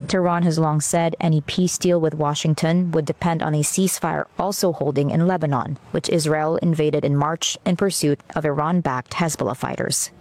Tehran has long said any peace deal with Washington would depend on a ceasefire also holding in Lebanon, which Israel invaded in March in pursuit of Iran-backed Hezbollah fighters.